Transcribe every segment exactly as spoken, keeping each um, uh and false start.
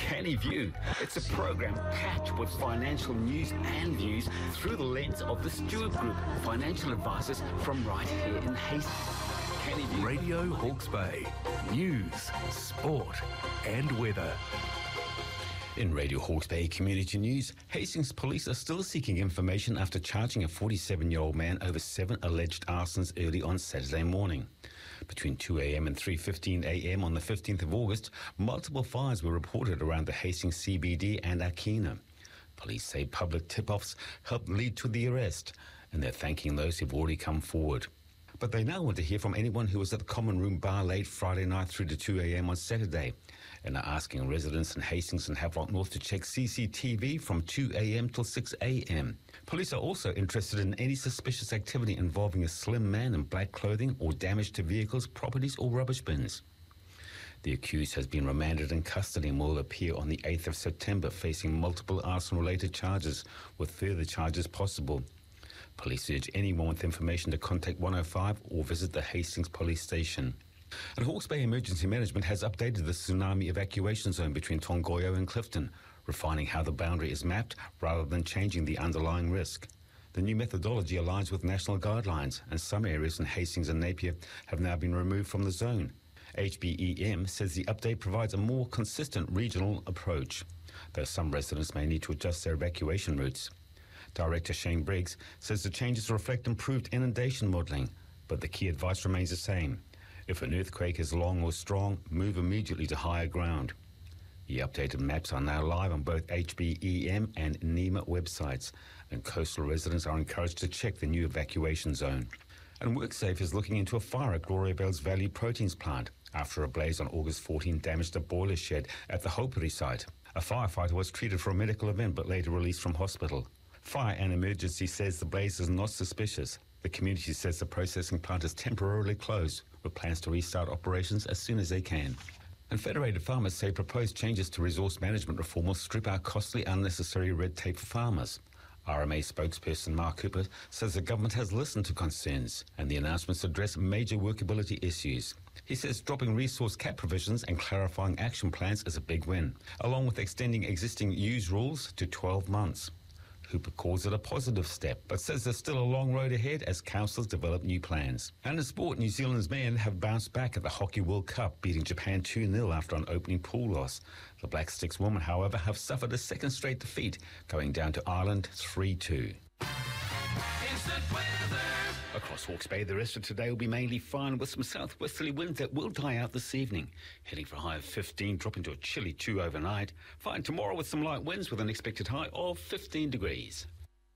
Canny View. It's a program packed with financial news and views through the lens of the Stewart Group, financial advisors from right here in Hastings. Canny View. Radio Hawke's Bay. News, sport and weather. In Radio Hawke's Bay Community News, Hastings police are still seeking information after charging a forty-seven-year-old man over seven alleged arsons early on Saturday morning. Between two a.m. and three fifteen a.m. on the fifteenth of August, multiple fires were reported around the Hastings C B D and Akina. Police say public tip-offs helped lead to the arrest, and they're thanking those who've already come forward. But they now want to hear from anyone who was at the Common Room Bar late Friday night through to two a.m. on Saturday, and are asking residents in Hastings and Havelock North to check C C T V from two a.m. till six a.m. Police are also interested in any suspicious activity involving a slim man in black clothing or damage to vehicles, properties or rubbish bins. The accused has been remanded in custody and will appear on the eighth of September, facing multiple arson-related charges, with further charges possible. Police urge anyone with information to contact one oh five or visit the Hastings Police Station. And Hawke's Bay Emergency Management has updated the tsunami evacuation zone between Tongoyo and Clifton, refining how the boundary is mapped rather than changing the underlying risk. The new methodology aligns with national guidelines, and some areas in Hastings and Napier have now been removed from the zone. H B E M says the update provides a more consistent regional approach, though some residents may need to adjust their evacuation routes. Director Shane Briggs says the changes reflect improved inundation modelling, but the key advice remains the same. If an earthquake is long or strong, move immediately to higher ground. The updated maps are now live on both H B E M and NEMA websites, and coastal residents are encouraged to check the new evacuation zone. And WorkSafe is looking into a fire at Gloria Vale's Valley Proteins plant after a blaze on August fourteenth damaged a boiler shed at the Hopuri site. A firefighter was treated for a medical event but later released from hospital. Fire and Emergency says the blaze is not suspicious. The community says the processing plant is temporarily closed, with plans to restart operations as soon as they can. And Federated Farmers say proposed changes to resource management reform will strip out costly, unnecessary red tape for farmers. R M A spokesperson Mark Cooper says the government has listened to concerns, and the announcements address major workability issues. He says dropping resource cap provisions and clarifying action plans is a big win, along with extending existing use rules to twelve months. Hooper calls it a positive step, but says there's still a long road ahead as councils develop new plans. And in sport, New Zealand's men have bounced back at the Hockey World Cup, beating Japan two nil after an opening pool loss. The Black Sticks women, however, have suffered a second straight defeat, going down to Ireland three two. Instant weather. Across Hawke's Bay, the rest of today will be mainly fine with some southwesterly winds that will die out this evening. Heading for a high of fifteen, dropping to a chilly two overnight. Fine tomorrow with some light winds with an expected high of fifteen degrees.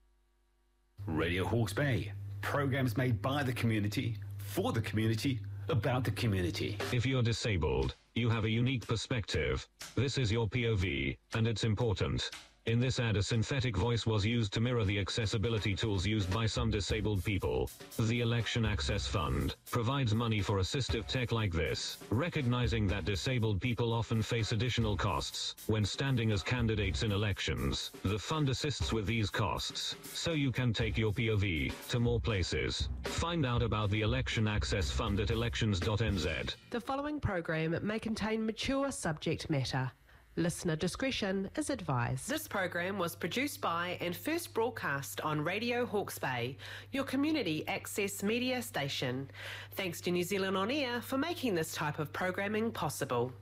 Radio Hawke's Bay. Programs made by the community, for the community, about the community. If you're disabled, you have a unique perspective. This is your P O V, and it's important. In this ad, a synthetic voice was used to mirror the accessibility tools used by some disabled people. The Election Access Fund provides money for assistive tech like this, recognizing that disabled people often face additional costs when standing as candidates in elections. The fund assists with these costs, so you can take your P O V to more places. Find out about the Election Access Fund at elections dot n z. The following program may contain mature subject matter. Listener discretion is advised. This program was produced by and first broadcast on Radio Hawke's Bay, your community access media station. Thanks to New Zealand On Air for making this type of programming possible.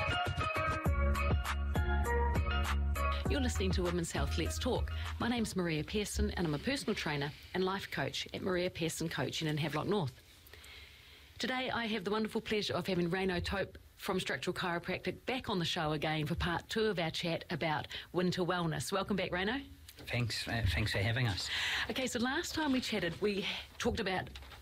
You're listening to Women's Health Let's Talk. My name's Maria Pearson and I'm a personal trainer and life coach at Maria Pearson Coaching in Havelock North. Today I have the wonderful pleasure of having Reino Tope from Structural Chiropractic back on the show again for part two of our chat about winter wellness. Welcome back, Reino. Thanks, uh, thanks for having us. Okay, so last time we chatted, we talked about